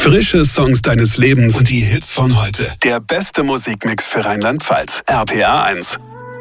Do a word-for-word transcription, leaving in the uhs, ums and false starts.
Frische Songs deines Lebens und die Hits von heute. Der beste Musikmix für Rheinland-Pfalz. R P R eins.